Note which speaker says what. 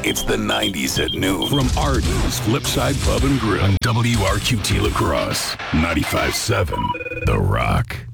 Speaker 1: It's the 90s at noon from Arden's Flipside Pub and Grill on WRQT La Crosse, 95.7 The Rock.